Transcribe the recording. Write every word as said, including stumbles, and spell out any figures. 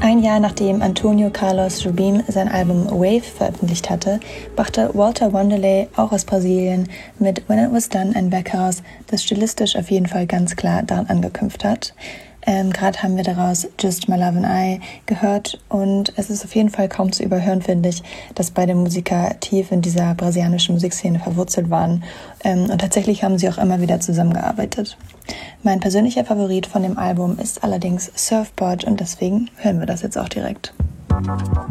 Ein Jahr nachdem Antonio Carlos Jobim sein Album Wave veröffentlicht hatte, brachte Walter Wanderlei, auch aus Brasilien, mit When It Was Done ein Werk heraus, das stilistisch auf jeden Fall ganz klar daran angeknüpft hat. Ähm, Gerade haben wir daraus Just My Love and I gehört und es ist auf jeden Fall kaum zu überhören, finde ich, dass beide Musiker tief in dieser brasilianischen Musikszene verwurzelt waren ähm, und tatsächlich haben sie auch immer wieder zusammengearbeitet. Mein persönlicher Favorit von dem Album ist allerdings Surfboard und deswegen hören wir das jetzt auch direkt.